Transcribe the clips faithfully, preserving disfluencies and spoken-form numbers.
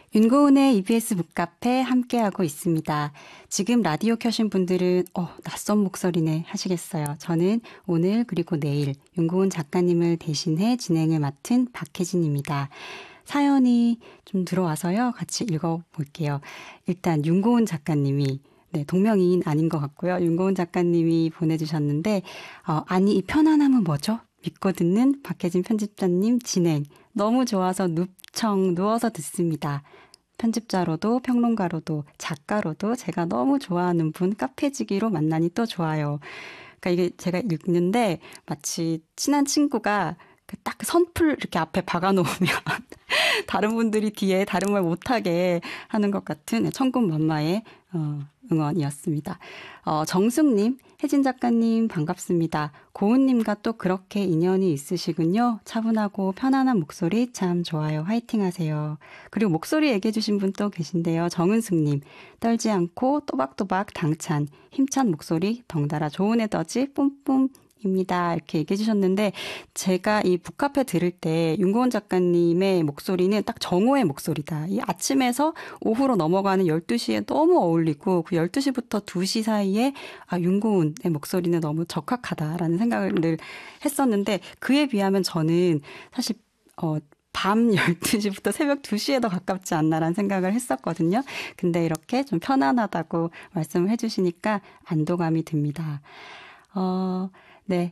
윤고은의 이비에스 북카페 함께하고 있습니다. 지금 라디오 켜신 분들은 어, 낯선 목소리네 하시겠어요. 저는 오늘 그리고 내일 윤고은 작가님을 대신해 진행을 맡은 박혜진입니다. 사연이 좀 들어와서요. 같이 읽어볼게요. 일단 윤고은 작가님이 네, 동명이인 아닌 것 같고요. 윤고은 작가님이 보내주셨는데 어, 아니 이 편안함은 뭐죠? 믿고 듣는 박혜진 편집자님 진행 너무 좋아서 눕청 누워서 듣습니다. 편집자로도 평론가로도 작가로도 제가 너무 좋아하는 분 카페지기로 만나니 또 좋아요. 그러니까 이게 제가 읽는데 마치 친한 친구가 딱 선풀 이렇게 앞에 박아놓으면 다른 분들이 뒤에 다른 말 못하게 하는 것 같은 천군만마의 어, 응원이었습니다. 어, 정숙님, 혜진 작가님 반갑습니다. 고은님과 또 그렇게 인연이 있으시군요. 차분하고 편안한 목소리 참 좋아요. 화이팅 하세요. 그리고 목소리 얘기해 주신 분 또 계신데요. 정은숙님, 떨지 않고 또박또박 당찬 힘찬 목소리 덩달아 좋은 에너지 뿜뿜 입니다. 이렇게 얘기해 주셨는데 제가 이 북카페 들을 때 윤고은 작가님의 목소리는 딱 정오의 목소리다. 이 아침에서 오후로 넘어가는 열두 시에 너무 어울리고 그 열두 시부터 두 시 사이에 아 윤고은의 목소리는 너무 적합하다라는 생각을 늘 했었는데 그에 비하면 저는 사실 어 밤 열두 시부터 새벽 두 시에 더 가깝지 않나라는 생각을 했었거든요. 근데 이렇게 좀 편안하다고 말씀을 해주시니까 안도감이 듭니다. 어... 네.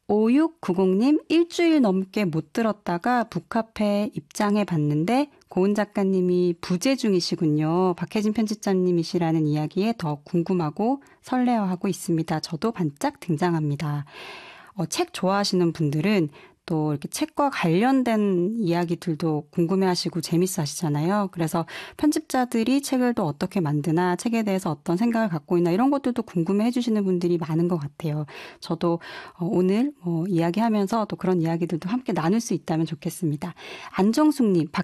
오육구공님 일주일 넘게 못 들었다가 북카페 입장해 봤는데 고은 작가님이 부재 중이시군요. 박혜진 편집자님이시라는 이야기에 더 궁금하고 설레어하고 있습니다. 저도 반짝 등장합니다. 어, 책 좋아하시는 분들은 또 이렇게 책과 관련된 이야기들도 궁금해하시고 재밌어 하시잖아요. 그래서 편집자들이 책을 또 어떻게 만드나 책에 대해서 어떤 생각을 갖고 있나 이런 것들도 궁금해 해주시는 분들이 많은 것 같아요. 저도 오늘 뭐 이야기하면서 또 그런 이야기들도 함께 나눌 수 있다면 좋겠습니다. 안정숙님,